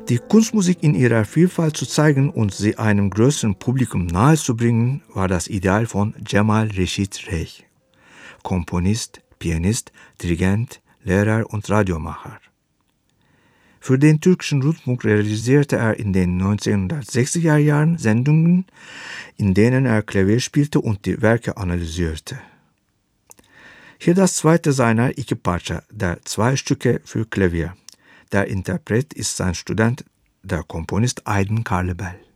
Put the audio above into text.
Die Kunstmusik in ihrer Vielfalt zu zeigen und sie einem größeren Publikum nahezubringen, war das Ideal von Cemal Reşit Rey. Komponist, Pianist, Dirigent, Lehrer und Radiomacher. Für den türkischen Rundfunk realisierte er in den 1960er Jahren Sendungen, in denen er Klavier spielte und die Werke analysierte. Hier das zweite seiner iki Parça, der 2 Stücke für Klavier. Der Interpret ist sein Student, der Komponist Aydın Karlıbel.